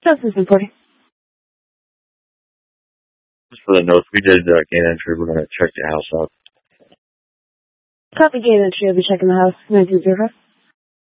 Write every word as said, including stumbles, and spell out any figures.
This is important. Just for the notes, we did uh, gain entry. We're going to check the house out. Copy gate entry. I'll be checking the house. nineteen zero five.